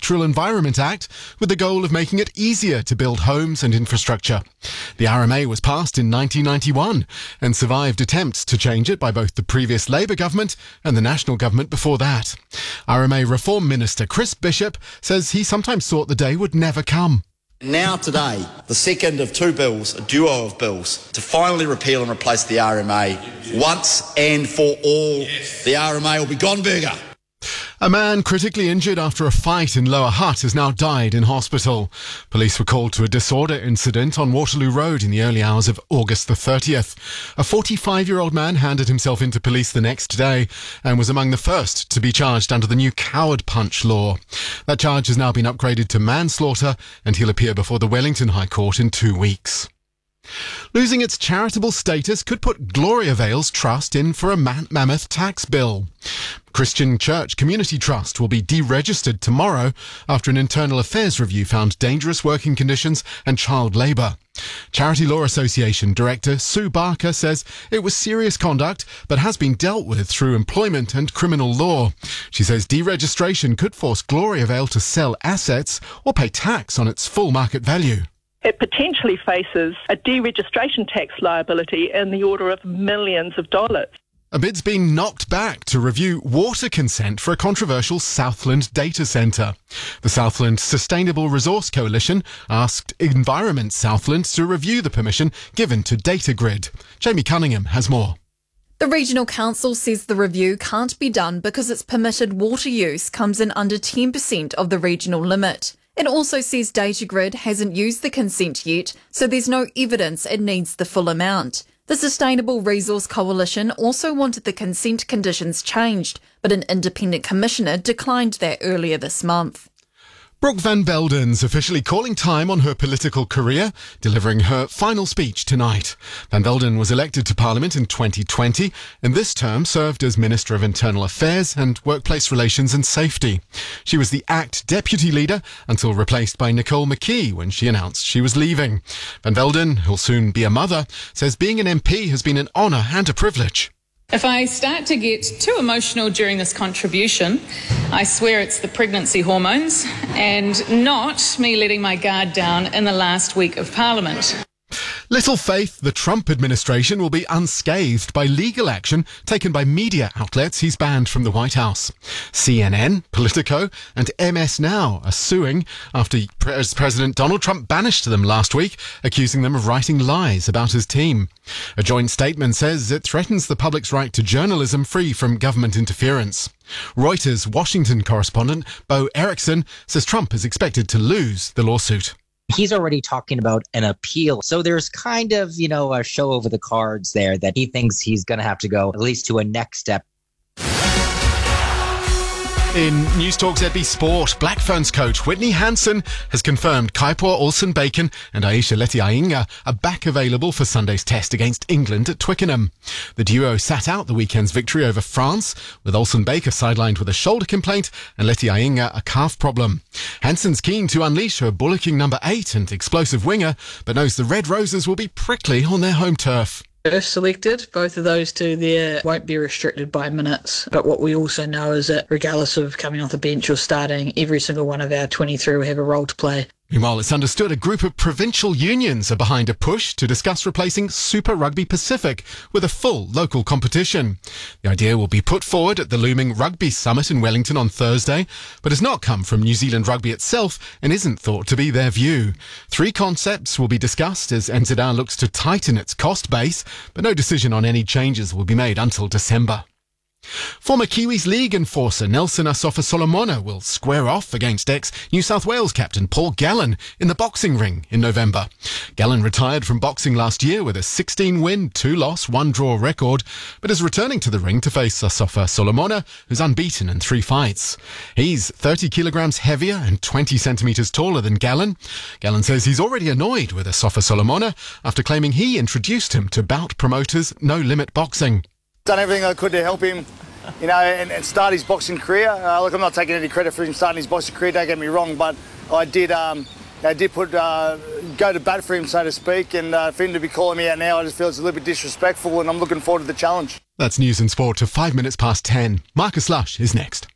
Natural Environment Act with the goal of making it easier to build homes and infrastructure. The RMA was passed in 1991 and survived attempts to change it by both the previous Labour government and the National government before that. RMA Reform Minister Chris Bishop says he sometimes thought the day would never come. Now today, the second of two bills, a duo of bills, to finally repeal and replace the RMA once and for all. The RMA will be gone, burger. A man critically injured after a fight in Lower Hutt has now died in hospital. Police were called to a disorder incident on Waterloo Road in the early hours of August the 30th. A 45-year-old man handed himself into police the next day and was among the first to be charged under the new coward punch law. That charge has now been upgraded to manslaughter and he'll appear before the Wellington High Court in 2 weeks. Losing its charitable status could put Gloria Vale's trust in for a mammoth tax bill. Christian Church Community Trust will be deregistered tomorrow after an internal affairs review found dangerous working conditions and child labour. Charity Law Association Director Sue Barker says it was serious conduct but has been dealt with through employment and criminal law. She says deregistration could force Gloria Vale to sell assets or pay tax on its full market value. It potentially faces a deregistration tax liability in the order of millions of dollars. A bid's been knocked back to review water consent for a controversial Southland data centre. The Southland Sustainable Resource Coalition asked Environment Southland to review the permission given to DataGrid. Jamie Cunningham has more. The Regional Council says the review can't be done because its permitted water use comes in under 10% of the regional limit. It also says DataGrid hasn't used the consent yet, so there's no evidence it needs the full amount. The Sustainable Resource Coalition also wanted the consent conditions changed, but an independent commissioner declined that earlier this month. Brooke Van Velden's officially calling time on her political career, delivering her final speech tonight. Van Velden was elected to Parliament in 2020 and this term served as Minister of Internal Affairs and Workplace Relations and Safety. She was the ACT Deputy Leader until replaced by Nicole McKee when she announced she was leaving. Van Velden, who'll soon be a mother, says being an MP has been an honour and a privilege. If I start to get too emotional during this contribution, I swear it's the pregnancy hormones and not me letting my guard down in the last week of Parliament. Little faith the Trump administration will be unscathed by legal action taken by media outlets he's banned from the White House. CNN, Politico and MS Now are suing after President Donald Trump banished them last week, accusing them of writing lies about his team. A joint statement says it threatens the public's right to journalism free from government interference. Reuters Washington correspondent Bo Erickson says Trump is expected to lose the lawsuit. He's already talking about an appeal. So there's kind of, a show over the cards there that he thinks he's going to have to go at least to a next step. In News Talk ZB Sport, Black Ferns coach Whitney Hansen has confirmed Kaipo Olsen-Bacon and Aisha Leti-Ainga are back available for Sunday's test against England at Twickenham. The duo sat out the weekend's victory over France, with Olsen-Bacon sidelined with a shoulder complaint and Leti-Ainga a calf problem. Hansen's keen to unleash her bullocking number 8 and explosive winger, but knows the Red Roses will be prickly on their home turf. First selected, both of those two there won't be restricted by minutes. But what we also know is that regardless of coming off the bench or starting, every single one of our 23 will have a role to play. Meanwhile, it's understood a group of provincial unions are behind a push to discuss replacing Super Rugby Pacific with a full local competition. The idea will be put forward at the looming Rugby Summit in Wellington on Thursday, but has not come from New Zealand Rugby itself and isn't thought to be their view. 3 concepts will be discussed as NZR looks to tighten its cost base, but no decision on any changes will be made until December. Former Kiwis League enforcer Nelson Asofa-Solomona will square off against ex-New South Wales captain Paul Gallen in the boxing ring in November. Gallen retired from boxing last year with a 16-win, 2-loss, 1-draw record, but is returning to the ring to face Asofa-Solomona, who's unbeaten in 3 fights. He's 30 kilograms heavier and 20 centimetres taller than Gallen. Gallen says he's already annoyed with Asofa-Solomona after claiming he introduced him to bout promoters No Limit Boxing. Done everything I could to help him, and start his boxing career. Look, I'm not taking any credit for him starting his boxing career, don't get me wrong, but I did go to bat for him, so to speak, and for him to be calling me out now, I just feel it's a little bit disrespectful, and I'm looking forward to the challenge. That's News and Sport to 5 minutes past 10. Marcus Lush is next.